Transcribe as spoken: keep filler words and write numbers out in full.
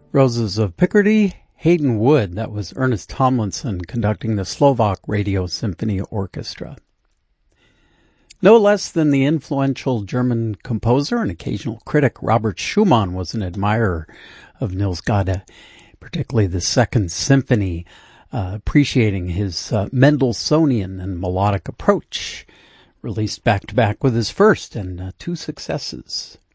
Roses of Picardy, Hayden Wood. That was Ernest Tomlinson conducting the Slovak Radio Symphony Orchestra. No less than the influential German composer and occasional critic Robert Schumann was an admirer of Niels Gade, particularly the Second Symphony, uh, appreciating his uh, Mendelssohnian and melodic approach, released back-to-back with his first and uh, two successes.